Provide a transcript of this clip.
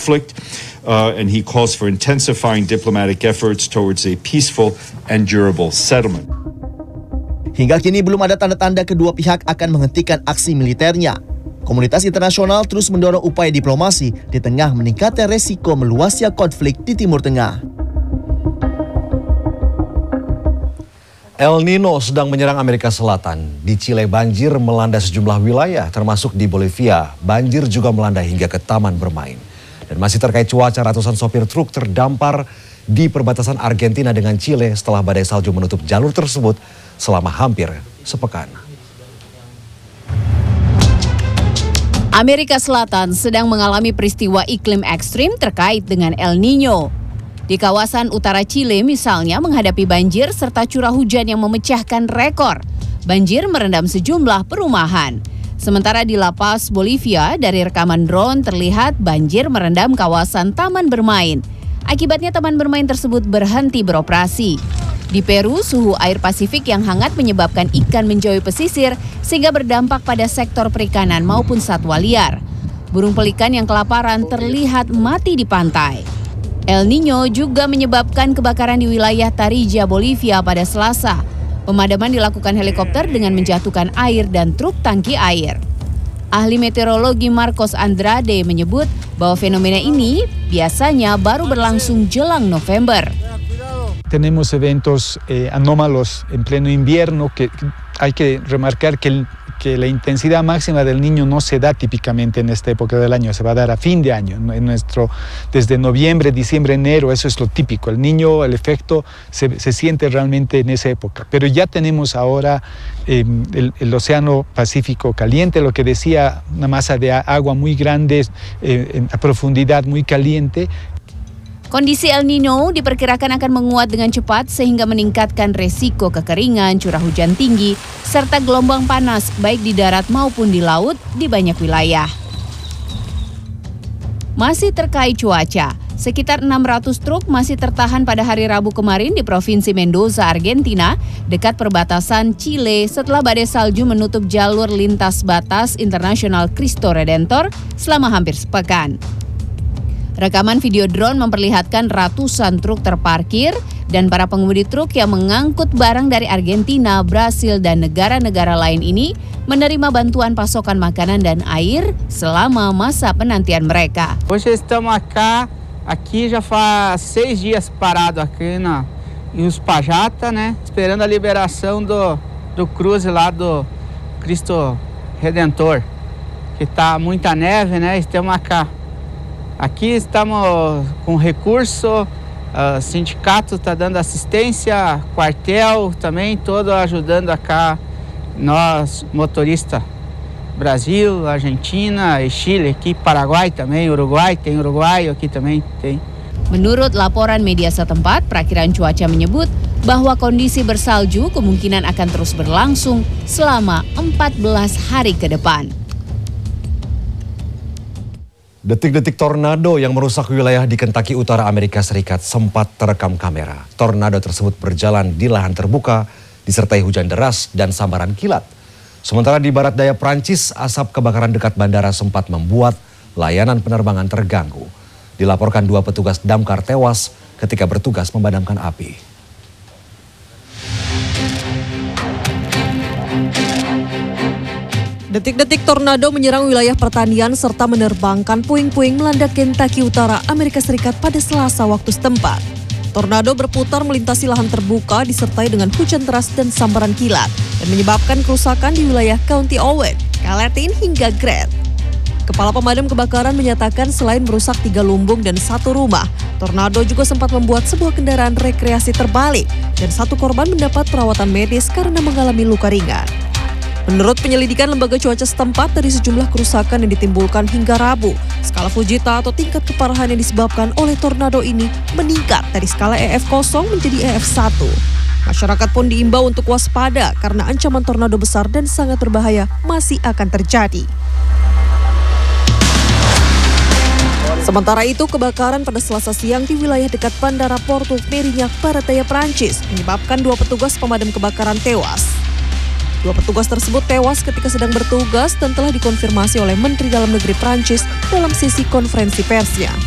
conflict, and he calls for intensifying diplomatic efforts towards a peaceful and durable settlement. Hingga kini belum ada tanda-tanda kedua pihak akan menghentikan aksi militernya. Komunitas internasional terus mendorong upaya diplomasi di tengah meningkatnya resiko meluasnya konflik di Timur Tengah. El Nino sedang menyerang Amerika Selatan. Di Chile banjir melanda sejumlah wilayah termasuk di Bolivia. Banjir juga melanda hingga ke taman bermain. Dan masih terkait cuaca, ratusan sopir truk terdampar di perbatasan Argentina dengan Chile setelah badai salju menutup jalur tersebut selama hampir sepekan. Amerika Selatan sedang mengalami peristiwa iklim ekstrim terkait dengan El Nino. Di kawasan utara Chile misalnya menghadapi banjir serta curah hujan yang memecahkan rekor. Banjir merendam sejumlah perumahan. Sementara di La Paz, Bolivia, dari rekaman drone terlihat banjir merendam kawasan taman bermain. Akibatnya taman bermain tersebut berhenti beroperasi. Di Peru, suhu air Pasifik yang hangat menyebabkan ikan menjauhi pesisir sehingga berdampak pada sektor perikanan maupun satwa liar. Burung pelikan yang kelaparan terlihat mati di pantai. El Nino juga menyebabkan kebakaran di wilayah Tarija, Bolivia pada Selasa. Pemadaman dilakukan helikopter dengan menjatuhkan air dan truk tangki air. Ahli meteorologi Marcos Andrade menyebut bahwa fenomena ini biasanya baru berlangsung jelang November. Tenemos eventos anómalos en pleno invierno que hay que remarcar que la intensidad máxima del Niño no se da típicamente en esta época del año, se va a dar a fin de año, desde noviembre, diciembre, enero, eso es lo típico. El Niño, el efecto se siente realmente en esa época, pero ya tenemos ahora el Océano Pacífico caliente, lo que decía, una masa de agua muy grande, a profundidad muy caliente. Kondisi El Nino diperkirakan akan menguat dengan cepat sehingga meningkatkan resiko kekeringan, curah hujan tinggi, serta gelombang panas baik di darat maupun di laut di banyak wilayah. Masih terkait cuaca, sekitar 600 truk masih tertahan pada hari Rabu kemarin di Provinsi Mendoza, Argentina, dekat perbatasan Chile setelah badai salju menutup jalur lintas batas internasional Cristo Redentor selama hampir sepekan. Rekaman video drone memperlihatkan ratusan truk terparkir dan para pengemudi truk yang mengangkut barang dari Argentina, Brasil, dan negara-negara lain ini menerima bantuan pasokan makanan dan air selama masa penantian mereka. Hoje estamos aqui já faz 6 dias parado aqui em Uspallata, né, esperando a liberação do cruze lá do Cristo Redentor, que tá muita neve, né, estamos Aqui estamos com recurso, sindicato está dando assistência, quartel também, todo ajudando nós motoristas. Brasil, Argentina e Chile, aqui Paraguai também, Uruguai, tem uruguaio aqui também, tem. Menurut laporan media setempat, perakiran cuaca menyebut bahwa kondisi bersalju kemungkinan akan terus berlangsung selama 14 hari ke depan. Detik-detik tornado yang merusak wilayah di Kentucky Utara Amerika Serikat sempat terekam kamera. Tornado tersebut berjalan di lahan terbuka, disertai hujan deras dan sambaran kilat. Sementara di barat daya Prancis, asap kebakaran dekat bandara sempat membuat layanan penerbangan terganggu. Dilaporkan 2 petugas damkar tewas ketika bertugas memadamkan api. Detik-detik tornado menyerang wilayah pertanian serta menerbangkan puing-puing melanda Kentucky Utara, Amerika Serikat pada Selasa waktu setempat. Tornado berputar melintasi lahan terbuka disertai dengan hujan deras dan sambaran kilat dan menyebabkan kerusakan di wilayah County Owen, Gallatin hingga Grant. Kepala Pemadam Kebakaran menyatakan selain merusak 3 lumbung dan 1 rumah, tornado juga sempat membuat sebuah kendaraan rekreasi terbalik dan 1 korban mendapat perawatan medis karena mengalami luka ringan. Menurut penyelidikan lembaga cuaca setempat, dari sejumlah kerusakan yang ditimbulkan hingga Rabu, skala Fujita atau tingkat keparahan yang disebabkan oleh tornado ini meningkat dari skala EF0 menjadi EF1. Masyarakat pun diimbau untuk waspada karena ancaman tornado besar dan sangat berbahaya masih akan terjadi. Sementara itu, kebakaran pada Selasa siang di wilayah dekat Bandara Porto Mérignac, barat daya Prancis, menyebabkan 2 petugas pemadam kebakaran tewas. 2 petugas tersebut tewas ketika sedang bertugas dan telah dikonfirmasi oleh Menteri Dalam Negeri Prancis dalam sesi konferensi persnya.